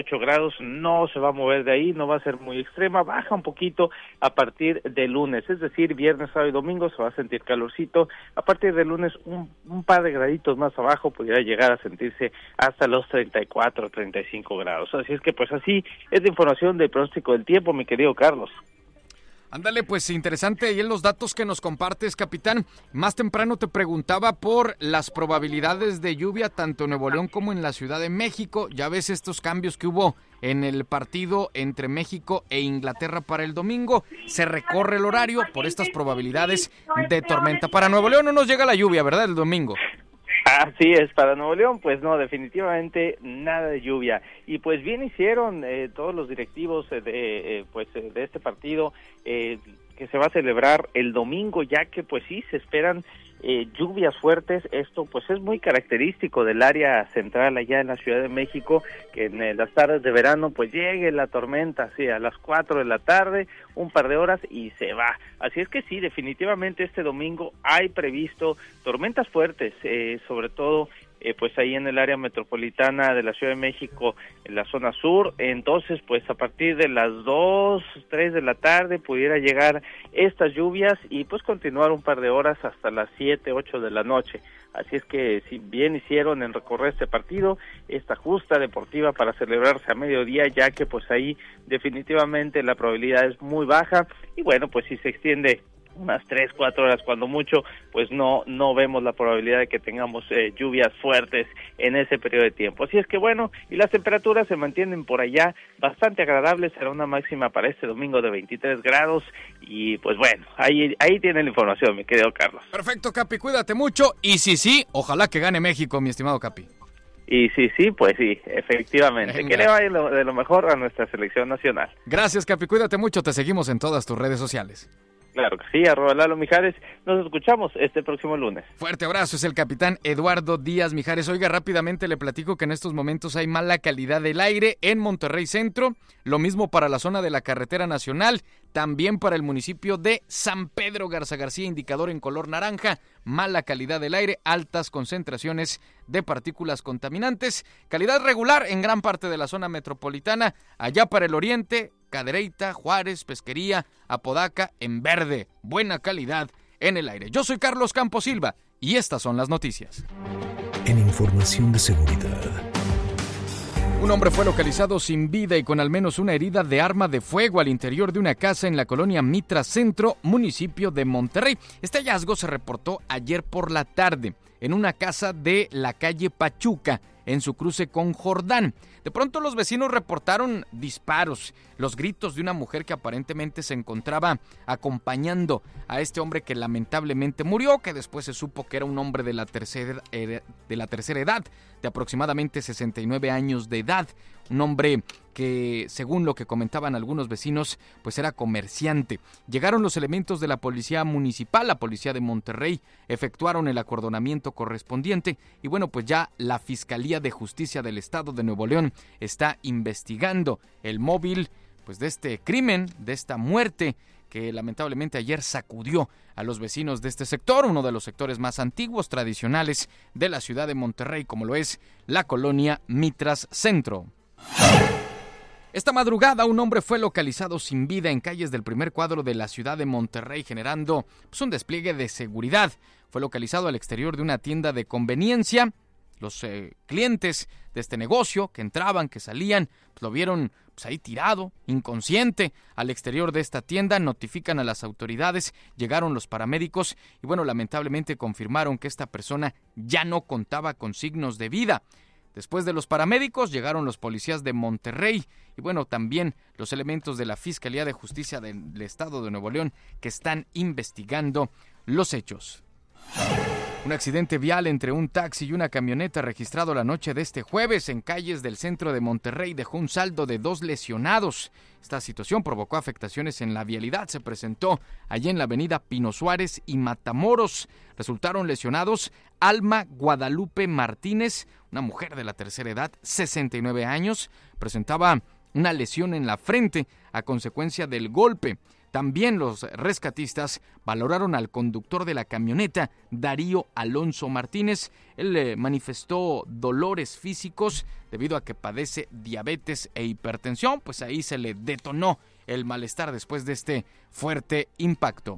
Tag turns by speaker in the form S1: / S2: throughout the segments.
S1: 8 grados, no se va a mover de ahí, no va a ser muy extrema, baja un poquito a partir de lunes, es decir, viernes, sábado y domingo se va a sentir calorcito, a partir de lunes un par de graditos más abajo pudiera llegar a sentirse hasta los 34, 35 grados, así es que pues así es la información del pronóstico del tiempo, mi querido Carlos.
S2: Ándale, pues interesante y en los datos que nos compartes, capitán. Más temprano te preguntaba por las probabilidades de lluvia tanto en Nuevo León como en la Ciudad de México. Ya ves estos cambios que hubo en el partido entre México e Inglaterra para el domingo. Se recorre el horario por estas probabilidades de tormenta. Para Nuevo León no nos llega la lluvia, ¿verdad? El domingo.
S1: Así es, para Nuevo León, pues no, definitivamente nada de lluvia. Y pues bien hicieron todos los directivos de este partido que se va a celebrar el domingo, ya que pues sí, se esperan lluvias fuertes. Esto pues es muy característico del área central allá en la Ciudad de México, que en las tardes de verano pues llegue la tormenta así a las 4 de la tarde, un par de horas y se va. Así es que sí, definitivamente este domingo hay previsto tormentas fuertes, sobre todo pues ahí en el área metropolitana de la Ciudad de México, en la zona sur. Entonces pues a partir de las 2, 3 de la tarde pudiera llegar estas lluvias y pues continuar un par de horas hasta las 7, 8 de la noche. Así es que si bien hicieron en recorrer este partido, esta justa deportiva para celebrarse a mediodía, ya que pues ahí definitivamente la probabilidad es muy baja y bueno, pues si se extiende unas 3, 4 horas cuando mucho, pues no vemos la probabilidad de que tengamos lluvias fuertes en ese periodo de tiempo. Así es que bueno, y las temperaturas se mantienen por allá bastante agradables, será una máxima para este domingo de 23 grados y pues bueno, ahí tienen la información, mi querido Carlos.
S2: Perfecto, Capi, cuídate mucho y sí, ojalá que gane México, mi estimado Capi.
S1: Y sí, pues sí, efectivamente. Venga. Que le vaya de lo mejor a nuestra selección nacional.
S2: Gracias, Capi, cuídate mucho, te seguimos en todas tus redes sociales.
S1: Claro que sí, @Lalo Mijares. Nos escuchamos este próximo lunes.
S2: Fuerte abrazo, es el capitán Eduardo Díaz Mijares. Oiga, rápidamente le platico que en estos momentos hay mala calidad del aire en Monterrey Centro, lo mismo para la zona de la carretera nacional, también para el municipio de San Pedro Garza García, indicador en color naranja, mala calidad del aire, altas concentraciones de partículas contaminantes, calidad regular en gran parte de la zona metropolitana, allá para el oriente, Cadereyta, Juárez, Pesquería, Apodaca, en verde, buena calidad en el aire. Yo soy Carlos Campos Silva y estas son las noticias.
S3: En información de seguridad.
S2: Un hombre fue localizado sin vida y con al menos una herida de arma de fuego al interior de una casa en la colonia Mitra Centro, municipio de Monterrey. Este hallazgo se reportó ayer por la tarde en una casa de la calle Pachuca, en su cruce con Jordán. De pronto los vecinos reportaron disparos, los gritos de una mujer que aparentemente se encontraba acompañando a este hombre que lamentablemente murió, que después se supo que era un hombre de la tercera edad, de aproximadamente 69 años de edad, un hombre que, según lo que comentaban algunos vecinos, pues era comerciante. Llegaron los elementos de la policía municipal, la policía de Monterrey, efectuaron el acordonamiento correspondiente y bueno, pues ya la Fiscalía de Justicia del Estado de Nuevo León está investigando el móvil pues de este crimen, de esta muerte que lamentablemente ayer sacudió a los vecinos de este sector, uno de los sectores más antiguos, tradicionales de la ciudad de Monterrey, como lo es la colonia Mitras Centro. Esta madrugada un hombre fue localizado sin vida en calles del primer cuadro de la ciudad de Monterrey, generando un despliegue de seguridad. Fue localizado al exterior de una tienda de conveniencia. Los clientes de este negocio que entraban, que salían, lo vieron ahí tirado, inconsciente, al exterior de esta tienda. Notifican a las autoridades, llegaron los paramédicos y bueno, lamentablemente confirmaron que esta persona ya no contaba con signos de vida. Después de los paramédicos llegaron los policías de Monterrey y bueno, también los elementos de la Fiscalía de Justicia del Estado de Nuevo León que están investigando los hechos. Un accidente vial entre un taxi y una camioneta registrado la noche de este jueves en calles del centro de Monterrey dejó un saldo de 2 lesionados. Esta situación provocó afectaciones en la vialidad. Se presentó allí en la avenida Pino Suárez y Matamoros. Resultaron lesionados Alma Guadalupe Martínez, una mujer de la tercera edad, 69 años. Presentaba una lesión en la frente a consecuencia del golpe. También los rescatistas valoraron al conductor de la camioneta, Darío Alonso Martínez. Él manifestó dolores físicos debido a que padece diabetes e hipertensión, pues ahí se le detonó el malestar después de este fuerte impacto.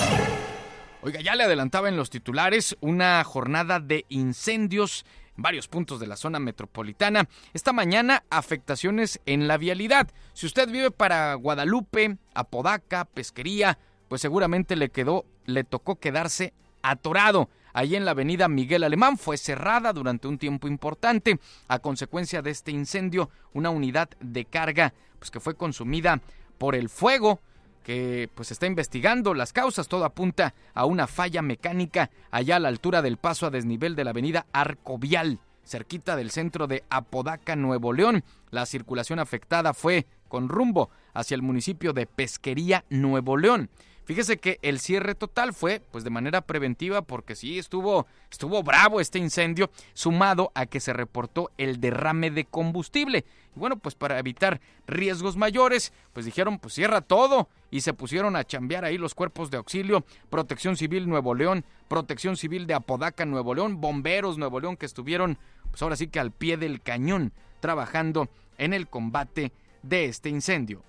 S2: Oiga, ya le adelantaba en los titulares una jornada de incendios en varios puntos de la zona metropolitana. Esta mañana, afectaciones en la vialidad. Si usted vive para Guadalupe, Apodaca, Pesquería, pues seguramente le tocó quedarse atorado. Allí en la avenida Miguel Alemán fue cerrada durante un tiempo importante. A consecuencia de este incendio, una unidad de carga pues que fue consumida por el fuego, que pues está investigando las causas. Todo apunta a una falla mecánica allá a la altura del paso a desnivel de la avenida Arco Vial, cerquita del centro de Apodaca, Nuevo León. La circulación afectada fue con rumbo hacia el municipio de Pesquería, Nuevo León. Fíjese que el cierre total fue pues de manera preventiva, porque sí estuvo bravo este incendio, sumado a que se reportó el derrame de combustible. Y bueno, pues para evitar riesgos mayores, pues dijeron pues cierra todo, y se pusieron a chambear ahí los cuerpos de auxilio, Protección Civil Nuevo León, Protección Civil de Apodaca, Nuevo León, Bomberos Nuevo León, que estuvieron pues ahora sí que al pie del cañón trabajando en el combate de este incendio.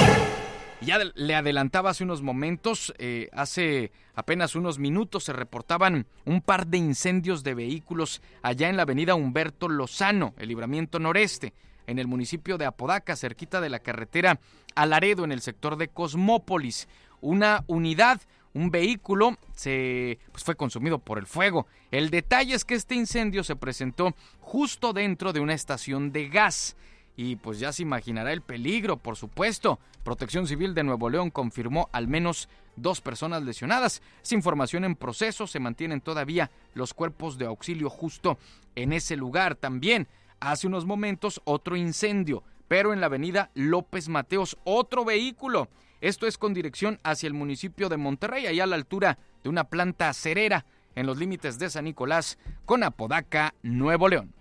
S2: Ya le adelantaba hace unos momentos, hace apenas unos minutos se reportaban un par de incendios de vehículos allá en la avenida Humberto Lozano, el libramiento noreste, en el municipio de Apodaca, cerquita de la carretera a Laredo, en el sector de Cosmópolis. Una unidad, un vehículo, fue consumido por el fuego. El detalle es que este incendio se presentó justo dentro de una estación de gas. Y pues ya se imaginará el peligro, por supuesto. Protección Civil de Nuevo León confirmó al menos 2 personas lesionadas. Es información en proceso, se mantienen todavía los cuerpos de auxilio justo en ese lugar. También hace unos momentos otro incendio, pero en la avenida López Mateos, otro vehículo. Esto es con dirección hacia el municipio de Monterrey, allá a la altura de una planta acerera en los límites de San Nicolás con Apodaca, Nuevo León.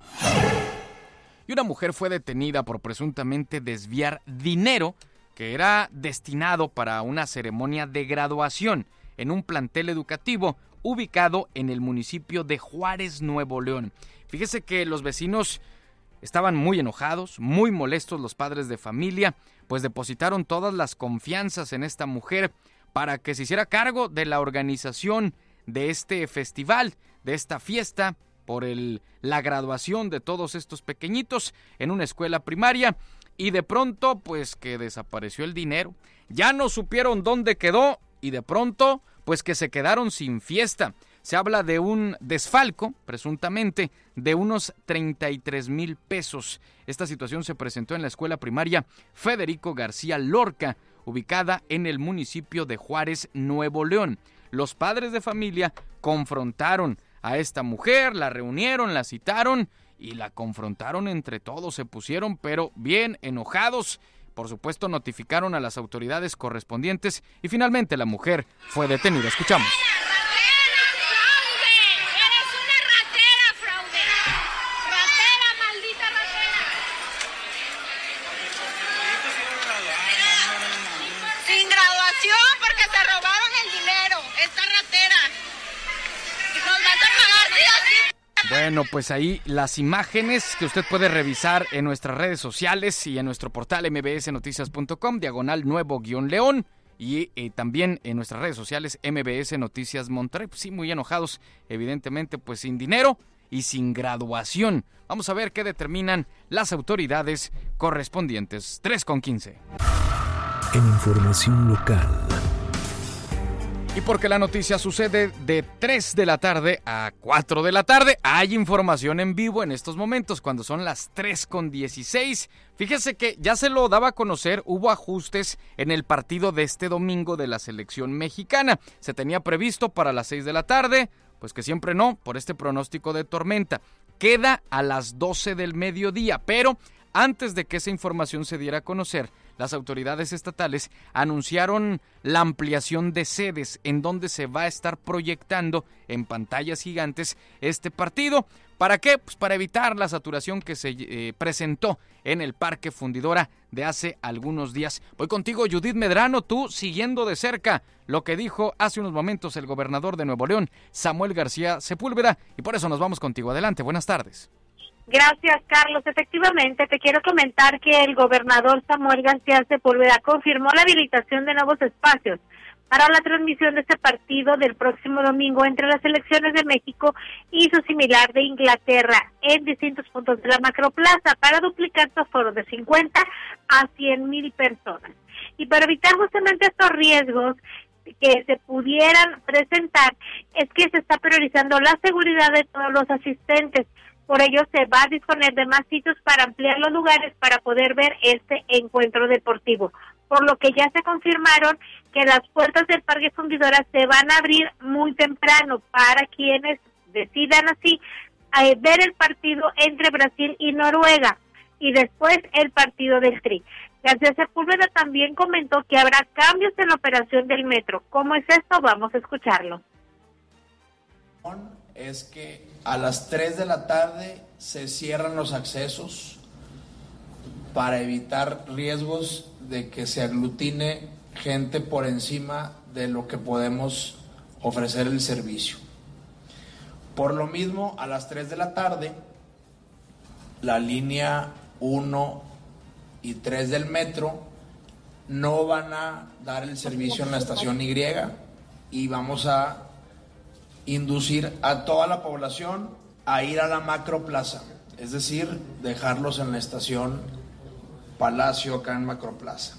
S2: Y una mujer fue detenida por presuntamente desviar dinero que era destinado para una ceremonia de graduación en un plantel educativo ubicado en el municipio de Juárez, Nuevo León. Fíjese que los vecinos estaban muy enojados, muy molestos los padres de familia, pues depositaron todas las confianzas en esta mujer para que se hiciera cargo de la organización de este festival, de esta fiesta, por la graduación de todos estos pequeñitos en una escuela primaria, y de pronto pues que desapareció el dinero, ya no supieron dónde quedó y de pronto pues que se quedaron sin fiesta. Se habla de un desfalco, presuntamente, de unos 33,000 pesos. Esta situación se presentó en la escuela primaria Federico García Lorca, ubicada en el municipio de Juárez, Nuevo León. Los padres de familia confrontaron a esta mujer, la reunieron, la citaron y la confrontaron entre todos. Se pusieron pero bien enojados. Por supuesto, notificaron a las autoridades correspondientes y finalmente la mujer fue detenida. Escuchamos. Bueno, pues ahí las imágenes que usted puede revisar en nuestras redes sociales y en nuestro portal mbsnoticias.com, /nuevo-león, y también en nuestras redes sociales MBS Noticias Monterrey. Pues sí, muy enojados, evidentemente, pues sin dinero y sin graduación. Vamos a ver qué determinan las autoridades correspondientes. 3:15.
S3: En información local.
S2: Y porque la noticia sucede de 3 de la tarde a 4 de la tarde, hay información en vivo en estos momentos, cuando son las 3:16. Fíjese que ya se lo daba a conocer, hubo ajustes en el partido de este domingo de la selección mexicana. Se tenía previsto para las 6 de la tarde, pues que siempre no, por este pronóstico de tormenta. Queda a las 12 del mediodía, pero Antes de que esa información se diera a conocer, las autoridades estatales anunciaron la ampliación de sedes en donde se va a estar proyectando en pantallas gigantes este partido. ¿Para qué? Pues para evitar la saturación que se presentó en el Parque Fundidora de hace algunos días. Voy contigo, Judith Medrano, tú siguiendo de cerca lo que dijo hace unos momentos el gobernador de Nuevo León, Samuel García Sepúlveda, y por eso nos vamos contigo. Adelante, buenas tardes.
S4: Gracias, Carlos. Efectivamente, te quiero comentar que el gobernador Samuel García Sepúlveda confirmó la habilitación de nuevos espacios para la transmisión de este partido del próximo domingo entre las selecciones de México y su similar de Inglaterra en distintos puntos de la macroplaza para duplicar su aforo de 50 a 100,000 personas. Y para evitar justamente estos riesgos que se pudieran presentar, es que se está priorizando la seguridad de todos los asistentes. Por ello se va a disponer de más sitios para ampliar los lugares para poder ver este encuentro deportivo. Por lo que ya se confirmaron que las puertas del Parque Fundidora se van a abrir muy temprano para quienes decidan así ver el partido entre Brasil y Noruega y después el partido del Tri. García Sepúlveda también comentó que habrá cambios en la operación del metro. ¿Cómo es esto? Vamos a escucharlo.
S5: Es que a las 3 de la tarde se cierran los accesos para evitar riesgos de que se aglutine gente por encima de lo que podemos ofrecer el servicio. Por lo mismo, a las 3 de la tarde, la línea 1 y 3 del metro no van a dar el servicio en la estación Y y vamos a inducir a toda la población a ir a la macroplaza, es decir, dejarlos en la estación Palacio acá en Macroplaza.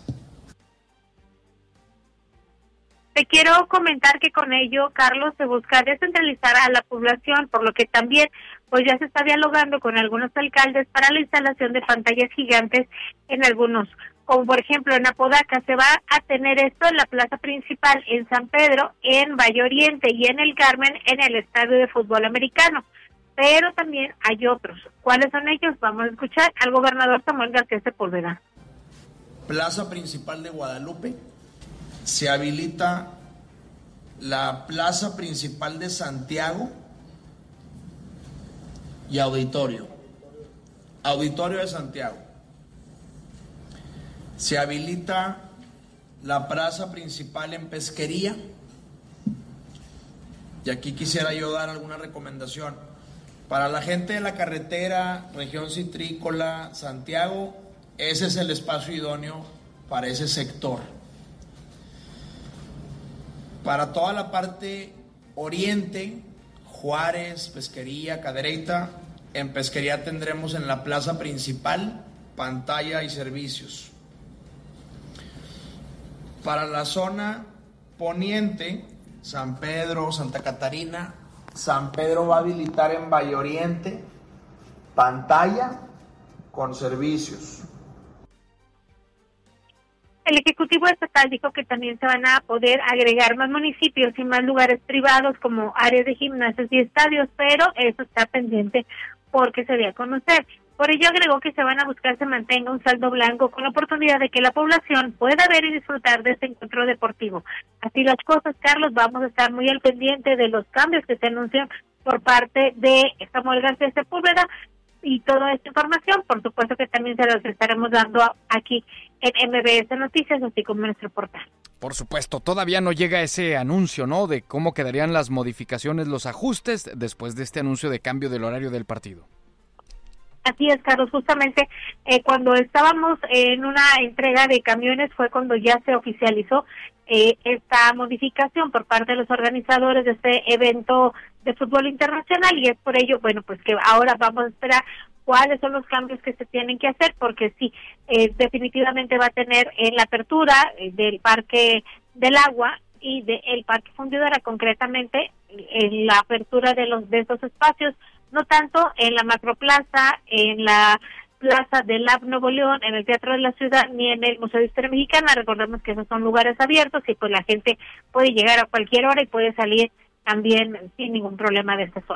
S4: Te quiero comentar que con ello, Carlos, se busca descentralizar a la población, por lo que también pues ya se está dialogando con algunos alcaldes para la instalación de pantallas gigantes en algunos, como por ejemplo en Apodaca. Se va a tener esto en la plaza principal, en San Pedro, en Valle Oriente y en el Carmen, en el estadio de fútbol americano. Pero también hay otros. ¿Cuáles son ellos? Vamos a escuchar al gobernador Samuel García Sepúlveda.
S5: Plaza principal de Guadalupe. Se habilita la plaza principal de Santiago y Auditorio de Santiago. Se habilita la plaza principal en Pesquería, y aquí quisiera yo dar alguna recomendación para la gente de la carretera, región citrícola, Santiago. Ese es el espacio idóneo para ese sector. Para toda la parte oriente, Juárez, Pesquería, Cadereyta, en Pesquería tendremos en la plaza principal pantalla y servicios. Para la zona poniente, San Pedro, Santa Catarina, San Pedro va a habilitar en Valle Oriente pantalla con servicios.
S4: El Ejecutivo Estatal dijo que también se van a poder agregar más municipios y más lugares privados como áreas de gimnasios y estadios, pero eso está pendiente porque se dé a conocer. Por ello agregó que se van a buscar se mantenga un saldo blanco con la oportunidad de que la población pueda ver y disfrutar de este encuentro deportivo. Así las cosas, Carlos, vamos a estar muy al pendiente de los cambios que se anuncian por parte de Samuel García Sepúlveda y toda esta información, por supuesto que también se las estaremos dando aquí en MBS Noticias, así como en nuestro portal.
S2: Por supuesto, todavía no llega ese anuncio, ¿no?, de cómo quedarían las modificaciones, los ajustes después de este anuncio de cambio del horario del partido.
S4: Así es, Carlos, justamente cuando estábamos en una entrega de camiones fue cuando ya se oficializó esta modificación por parte de los organizadores de este evento de fútbol internacional, y es por ello, bueno, pues que ahora vamos a esperar cuáles son los cambios que se tienen que hacer, porque sí, definitivamente va a tener en la apertura del Parque del Agua y del Parque Fundidora, concretamente en la apertura de estos espacios, no tanto en la Macroplaza, en la Plaza del Lab Nuevo León, en el Teatro de la Ciudad, ni en el Museo de Historia Mexicana. Recordemos que esos son lugares abiertos y pues la gente puede llegar a cualquier hora y puede salir también sin ningún problema de esta zona.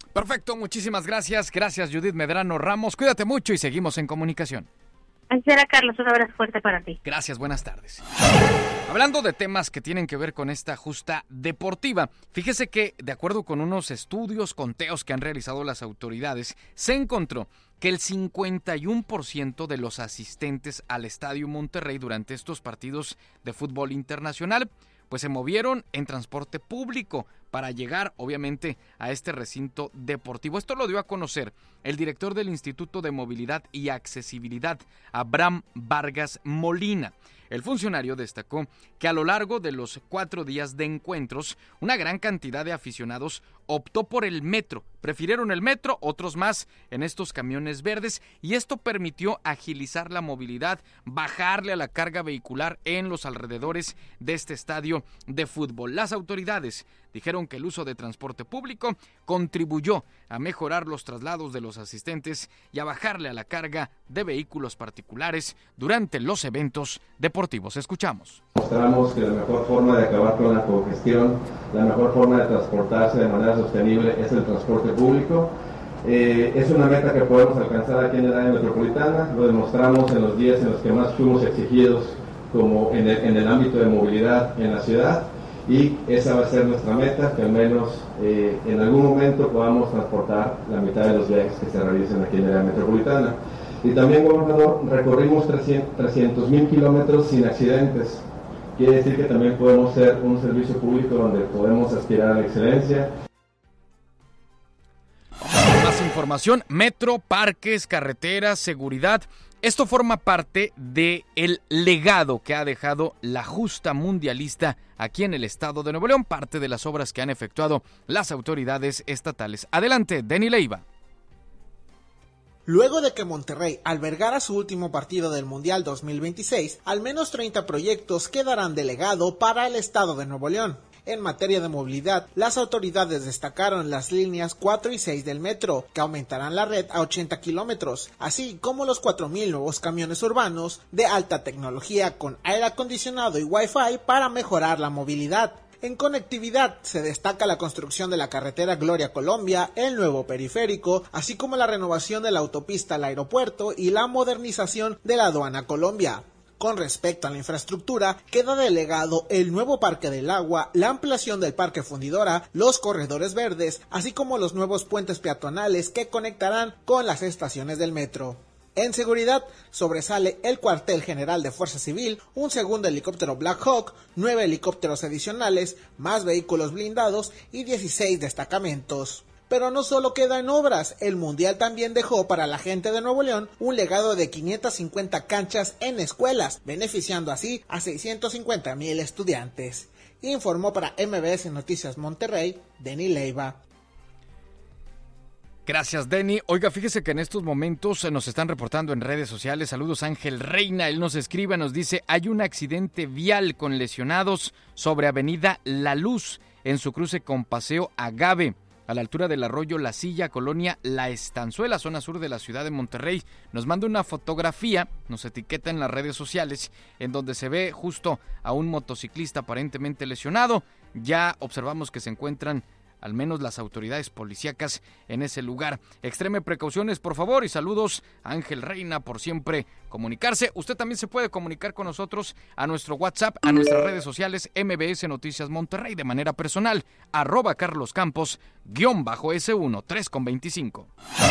S2: Perfecto, muchísimas gracias. Gracias, Judith Medrano Ramos. Cuídate mucho y seguimos en comunicación.
S4: Así será, Carlos, un abrazo fuerte para ti.
S2: Gracias, buenas tardes. Hablando de temas que tienen que ver con esta justa deportiva, fíjese que, de acuerdo con unos estudios, conteos que han realizado las autoridades, se encontró que el 51% de los asistentes al Estadio Monterrey durante estos partidos de fútbol internacional pues se movieron en transporte público para llegar, obviamente, a este recinto deportivo. Esto lo dio a conocer el director del Instituto de Movilidad y Accesibilidad, Abraham Vargas Molina. El funcionario destacó que a lo largo de los 4 días de encuentros, una gran cantidad de aficionados optó por el metro. Prefirieron el metro, otros más en estos camiones verdes, y esto permitió agilizar la movilidad, bajarle a la carga vehicular en los alrededores de este estadio de fútbol. Las autoridades dijeron que el uso de transporte público contribuyó a mejorar los traslados de los asistentes y a bajarle a la carga de vehículos particulares durante los eventos deportivos. Escuchamos.
S6: Mostramos que la mejor forma de acabar con la congestión, la mejor forma de transportarse de manera sostenible es el transporte público. Es una meta que podemos alcanzar aquí en el área metropolitana. Lo demostramos en los días en los que más fuimos exigidos como en el ámbito de movilidad en la ciudad. Y esa va a ser nuestra meta, que al menos en algún momento podamos transportar la mitad de los viajes que se realicen aquí en el área metropolitana. Y también, gobernador, recorrimos 300,000 kilómetros sin accidentes. Quiere decir que también podemos ser un servicio público donde podemos aspirar a la excelencia.
S2: Más información: metro, parques, carreteras, seguridad. Esto forma parte del legado que ha dejado la justa mundialista aquí en el estado de Nuevo León, parte de las obras que han efectuado las autoridades estatales. Adelante, Denny Leiva.
S7: Luego de que Monterrey albergara su último partido del Mundial 2026, al menos 30 proyectos quedarán de legado para el estado de Nuevo León. En materia de movilidad, las autoridades destacaron las líneas 4 y 6 del metro, que aumentarán la red a 80 kilómetros, así como los 4,000 nuevos camiones urbanos de alta tecnología con aire acondicionado y Wi-Fi para mejorar la movilidad. En conectividad se destaca la construcción de la carretera Gloria Colombia, el nuevo periférico, así como la renovación de la autopista al aeropuerto y la modernización de la aduana Colombia. Con respecto a la infraestructura, queda delegado el nuevo Parque del Agua, la ampliación del Parque Fundidora, los corredores verdes, así como los nuevos puentes peatonales que conectarán con las estaciones del metro. En seguridad, sobresale el cuartel general de Fuerza Civil, un segundo helicóptero Black Hawk, 9 helicópteros adicionales, más vehículos blindados y 16 destacamentos. Pero no solo queda en obras, el Mundial también dejó para la gente de Nuevo León un legado de 550 canchas en escuelas, beneficiando así a 650,000 estudiantes. Informó para MBS Noticias Monterrey, Denny Leiva.
S2: Gracias, Denny. Oiga, fíjese que en estos momentos nos están reportando en redes sociales. Saludos, Ángel Reina. Él nos escribe, nos dice: hay un accidente vial con lesionados sobre Avenida La Luz en su cruce con Paseo Agave, a la altura del arroyo La Silla, colonia La Estanzuela, zona sur de la ciudad de Monterrey. Nos manda una fotografía, nos etiqueta en las redes sociales, en donde se ve justo a un motociclista aparentemente lesionado. Ya observamos que se encuentran al menos las autoridades policíacas en ese lugar. Extreme precauciones, por favor, y saludos a Ángel Reina por siempre comunicarse. Usted también se puede comunicar con nosotros a nuestro WhatsApp, a nuestras redes sociales, MBS Noticias Monterrey, de manera personal, @CarlosCampos_S1, 3:25.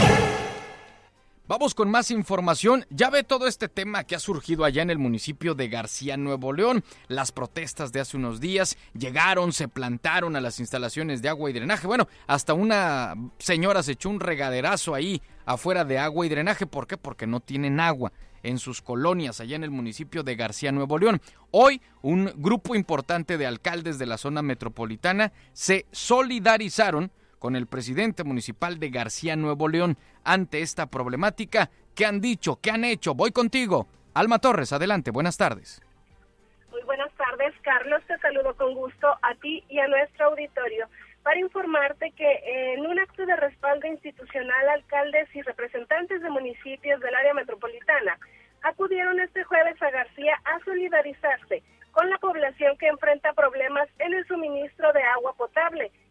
S2: Vamos con más información. Ya ve todo este tema que ha surgido allá en el municipio de García, Nuevo León. Las protestas de hace unos días llegaron, se plantaron a las instalaciones de agua y drenaje. Bueno, hasta una señora se echó un regaderazo ahí afuera de agua y drenaje. ¿Por qué? Porque no tienen agua en sus colonias allá en el municipio de García, Nuevo León. Hoy, un grupo importante de alcaldes de la zona metropolitana se solidarizaron con el presidente municipal de García, Nuevo León, ante esta problemática. ¿Qué han dicho? ¿Qué han hecho? Voy contigo. Alma Torres, adelante, buenas tardes.
S8: Muy buenas tardes, Carlos, te saludo con gusto a ti y a nuestro auditorio para informarte que en un acto de respaldo institucional, alcaldes y representantes de municipios del área metropolitana acudieron este jueves a García a solidarizarse con la población que enfrenta problemas en el suministro de agua potable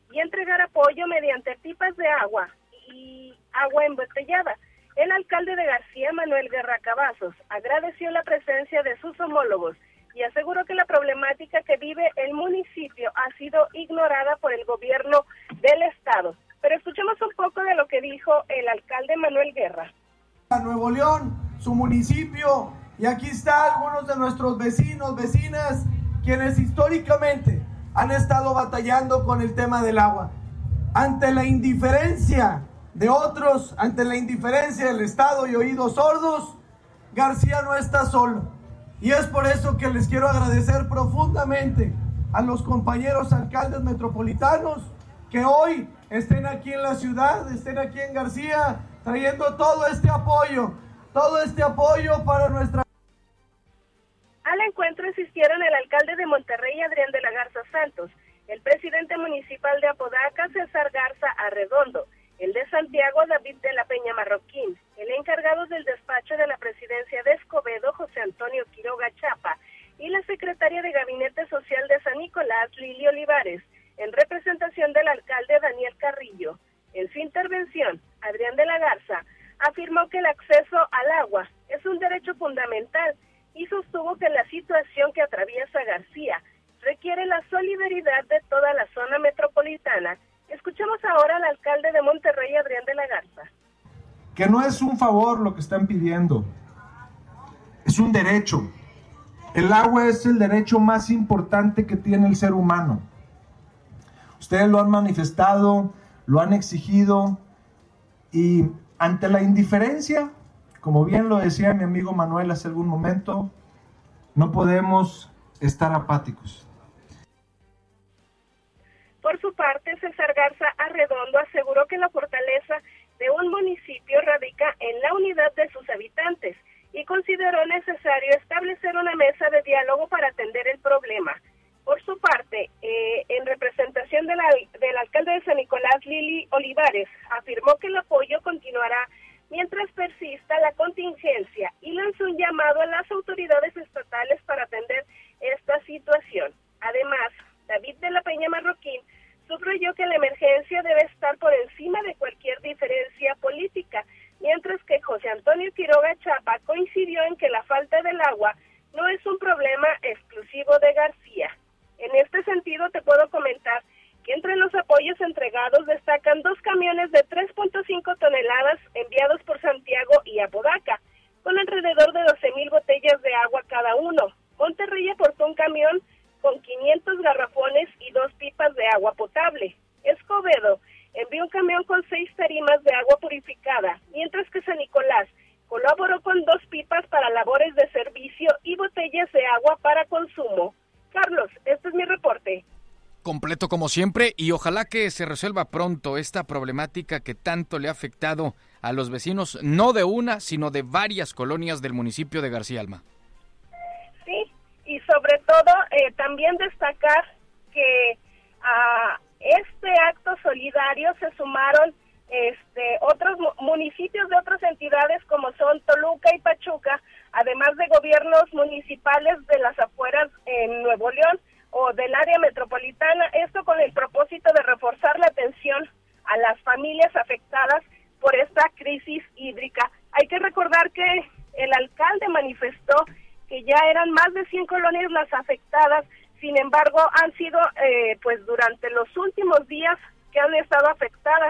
S8: y entregar apoyo mediante pipas de agua y agua embotellada. El alcalde de García, Manuel Guerra Cavazos, agradeció la presencia de sus homólogos y aseguró que la problemática que vive el municipio ha sido ignorada por el gobierno del estado. Pero escuchemos un poco de lo que dijo el alcalde Manuel Guerra.
S9: A Nuevo León, su municipio, y aquí están algunos de nuestros vecinos, vecinas, quienes históricamente han estado batallando con el tema del agua. Ante la indiferencia de otros, ante la indiferencia del Estado y oídos sordos, García no está solo. Y es por eso que les quiero agradecer profundamente a los compañeros alcaldes metropolitanos que hoy estén aquí en la ciudad, estén aquí en García, trayendo todo este apoyo para nuestra...
S8: Al encuentro asistieron el alcalde de Monterrey, Adrián de la Garza Santos, el presidente municipal de Apodaca, César Garza Arredondo, el de Santiago, David de la Peña Marroquín, el encargado del despacho de la presidencia de Escobedo, José Antonio Quiroga Chapa, y la secretaria de Gabinete Social de San Nicolás, Lili Olivares, en representación del alcalde Daniel Carrillo. En su intervención, Adrián de la Garza afirmó que el acceso al agua es un derecho fundamental y sostuvo que la situación que atraviesa García requiere la solidaridad de toda la zona metropolitana. Escuchemos ahora al alcalde de Monterrey, Adrián de la Garza.
S10: Que no es un favor lo que están pidiendo, es un derecho. El agua es el derecho más importante que tiene el ser humano. Ustedes lo han manifestado, lo han exigido, y ante la indiferencia, como bien lo decía mi amigo Manuel hace algún momento, no podemos estar apáticos.
S8: Por su parte, César Garza Arredondo aseguró que la fortaleza de un municipio radica en la unidad de sus habitantes y consideró necesario establecer una mesa de diálogo para atender el problema. Por su parte, en representación del alcalde de San Nicolás, Lili Olivares, afirmó que el apoyo continuará mientras persista la contingencia y lanzó un llamado a las autoridades estatales para atender esta situación. Además, David de la Peña Marroquín subrayó que la emergencia debe estar por encima de cualquier diferencia política, mientras que José Antonio Quiroga Chapa coincidió en que la falta del agua no es un problema exclusivo de García. En este sentido, te puedo comentar que entre los apoyos entregados destacan 2 camiones de 3.5 toneladas enviados por Santiago y Apodaca, con alrededor de 12,000 botellas de agua cada uno. Monterrey aportó un camión con 500 garrafones y 2 pipas de agua potable. Escobedo envió un camión con 6 tarimas de agua purificada, mientras que San Nicolás colaboró con 2 pipas para labores de servicio y botellas de agua para consumo. Carlos, este es mi reporte.
S2: Completo como siempre, y ojalá que se resuelva pronto esta problemática que tanto le ha afectado a los vecinos, no de una, sino de varias colonias del municipio de García Alma.
S8: Sí, y sobre todo también destacar que a este acto solidario se sumaron otros municipios de otras entidades como son Toluca y Pachuca, además de gobiernos municipales de las afueras en Nuevo León o del área metropolitana, esto con el propósito de reforzar la atención a las familias afectadas por esta crisis hídrica. Hay que recordar que el alcalde manifestó que ya eran más de 100 colonias las afectadas, sin embargo han sido pues durante los últimos días que han estado afectadas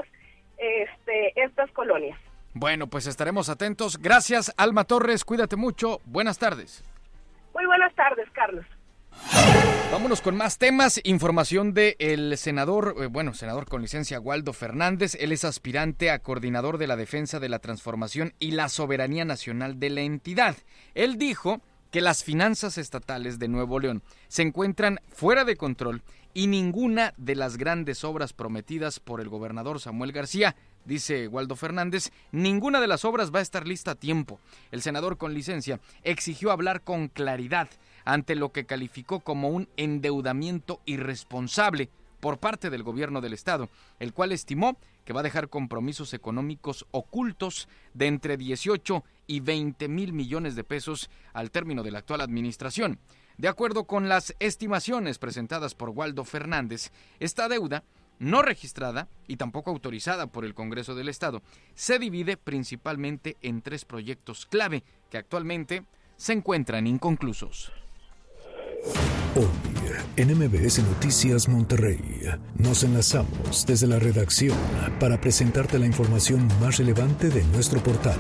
S8: estas colonias.
S2: Bueno, pues estaremos atentos. Gracias, Alma Torres, cuídate mucho, buenas tardes.
S8: Muy buenas tardes, Carlos.
S2: Vámonos con más temas. Información del senador con licencia Waldo Fernández. Él es aspirante a coordinador de la defensa de la transformación y la soberanía nacional de la entidad. Él dijo que las finanzas estatales de Nuevo León se encuentran fuera de control y ninguna de las grandes obras prometidas por el gobernador Samuel García, dice Waldo Fernández, ninguna de las obras va a estar lista a tiempo. El senador con licencia exigió hablar con claridad ante lo que calificó como un endeudamiento irresponsable por parte del gobierno del estado, el cual estimó que va a dejar compromisos económicos ocultos de entre 18 y 20 mil millones de pesos al término de la actual administración. De acuerdo con las estimaciones presentadas por Waldo Fernández, esta deuda no registrada y tampoco autorizada por el Congreso del Estado, se divide principalmente en 3 proyectos clave que actualmente se encuentran inconclusos.
S3: Hoy, en MBS Noticias Monterrey, nos enlazamos desde la redacción para presentarte la información más relevante de nuestro portal.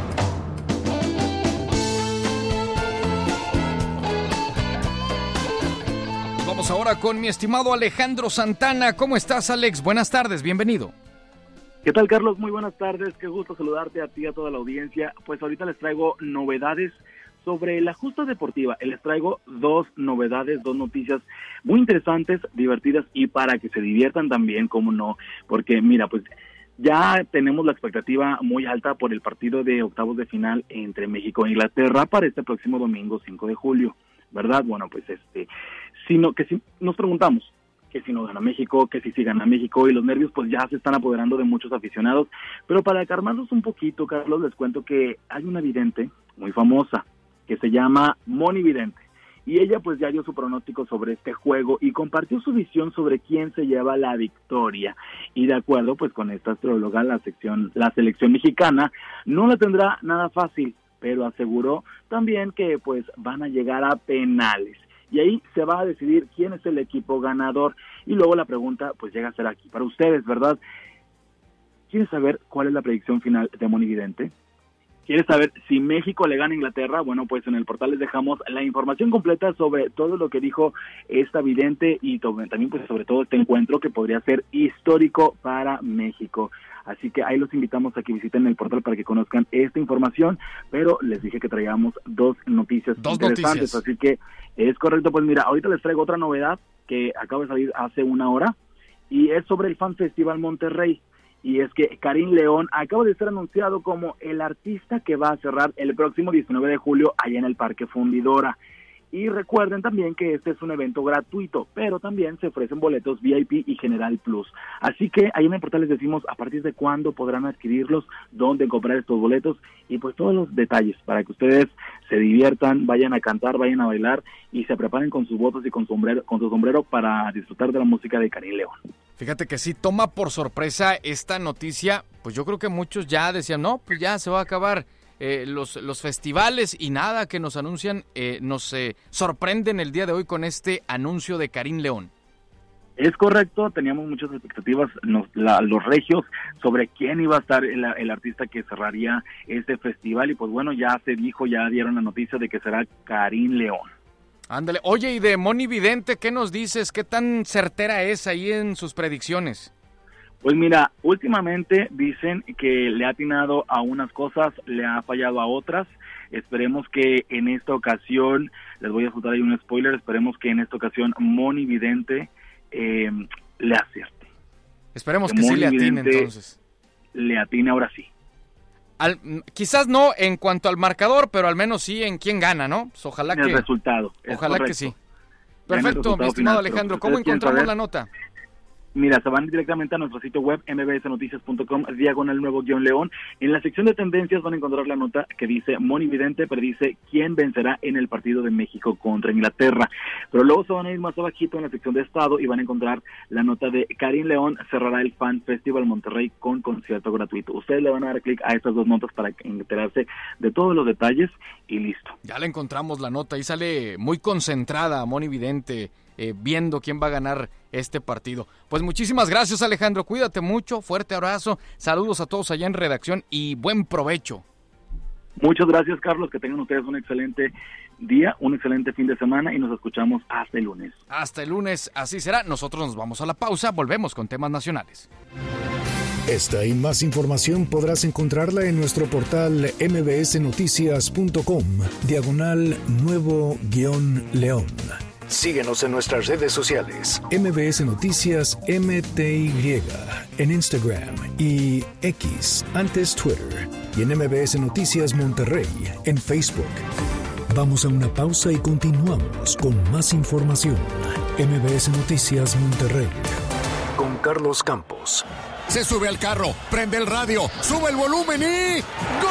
S2: Vamos ahora con mi estimado Alejandro Santana. ¿Cómo estás, Alex? Buenas tardes, bienvenido.
S11: ¿Qué tal, Carlos? Muy buenas tardes, qué gusto saludarte a ti y a toda la audiencia. Pues ahorita les traigo novedades sobre la justa deportiva. Les traigo 2 novedades, 2 noticias muy interesantes, divertidas y para que se diviertan también, cómo no, porque mira, pues ya tenemos la expectativa muy alta por el partido de octavos de final entre México e Inglaterra para este próximo domingo 5 de julio, ¿verdad? Bueno, pues si nos preguntamos que si no gana México, que si sí gana México, y los nervios pues ya se están apoderando de muchos aficionados, pero para calmarlos un poquito, Carlos, les cuento que hay una vidente muy famosa que se llama Moni Vidente, y ella pues ya dio su pronóstico sobre este juego y compartió su visión sobre quién se lleva la victoria, y de acuerdo pues con esta astróloga, la selección mexicana no la tendrá nada fácil, pero aseguró también que pues van a llegar a penales, y ahí se va a decidir quién es el equipo ganador, y luego la pregunta pues llega a ser aquí para ustedes, ¿verdad? ¿Quieren saber cuál es la predicción final de Moni Vidente? ¿Quieres saber si México le gana a Inglaterra? Bueno, pues en el portal les dejamos la información completa sobre todo lo que dijo esta vidente y también pues sobre todo este encuentro que podría ser histórico para México. Así que ahí los invitamos a que visiten el portal para que conozcan esta información, pero les dije que traíamos 2 noticias interesantes, así que es correcto. Pues mira, ahorita les traigo otra novedad que acaba de salir hace 1 hora y es sobre el Fan Festival Monterrey. Y es que Karim León acaba de ser anunciado como el artista que va a cerrar el próximo 19 de julio allá en el Parque Fundidora. Y recuerden también que este es un evento gratuito, pero también se ofrecen boletos VIP y General Plus. Así que ahí en el portal les decimos a partir de cuándo podrán adquirirlos, dónde comprar estos boletos y pues todos los detalles para que ustedes se diviertan, vayan a cantar, vayan a bailar y se preparen con sus botas y con su sombrero para disfrutar de la música de Karim León.
S2: Fíjate que sí toma por sorpresa esta noticia, pues yo creo que muchos ya decían, no, pues ya se va a acabar los festivales y nada, que nos anuncian, nos sorprenden el día de hoy con este anuncio de Karim León.
S11: Es correcto, teníamos muchas expectativas los regios sobre quién iba a estar el artista que cerraría este festival y pues bueno, ya se dijo, ya dieron la noticia de que será Karim León.
S2: Ándale, oye, y de Moni Vidente, ¿qué nos dices? ¿Qué tan certera es ahí en sus predicciones?
S11: Pues mira, últimamente dicen que le ha atinado a unas cosas, le ha fallado a otras. Esperemos que en esta ocasión, les voy a soltar ahí un spoiler, esperemos que en esta ocasión Moni Vidente le acierte.
S2: Esperemos que sí le atine entonces.
S11: Le atine ahora sí.
S2: Quizás no en cuanto al marcador, pero al menos sí en quién gana, ¿no? Pues ojalá
S11: el resultado.
S2: Ojalá que sí. Perfecto, mi estimado Alejandro. ¿Cómo encontramos la nota?
S11: Mira, se van directamente a nuestro sitio web, mbsnoticias.com/León. En la sección de tendencias van a encontrar la nota que dice Moni Vidente predice quién vencerá en el partido de México contra Inglaterra. Pero luego se van a ir más abajito en la sección de estado y van a encontrar la nota de Karim León cerrará el Fan Festival Monterrey con concierto gratuito. Ustedes le van a dar clic a estas 2 notas para enterarse de todos los detalles y listo.
S2: Ya le encontramos la nota, ahí sale muy concentrada Moni Vidente, viendo quién va a ganar este partido. Pues muchísimas gracias, Alejandro, cuídate mucho, fuerte abrazo, saludos a todos allá en redacción y buen provecho.
S11: Muchas gracias, Carlos, que tengan ustedes un excelente día, un excelente fin de semana y nos escuchamos hasta el lunes.
S2: Hasta el lunes, así será. Nosotros nos vamos a la pausa, volvemos con temas nacionales.
S3: Esta y más información podrás encontrarla en nuestro portal mbsnoticias.com/nuevo-león. Síguenos en nuestras redes sociales. MBS Noticias MTY en Instagram y X, antes Twitter, y en MBS Noticias Monterrey en Facebook. Vamos a una pausa y continuamos con más información. MBS Noticias Monterrey con Carlos Campos.
S12: Se sube al carro, prende el radio, sube el volumen y ¡gol!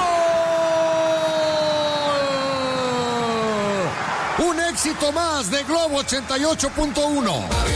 S12: Un éxito más de Globo 88.1.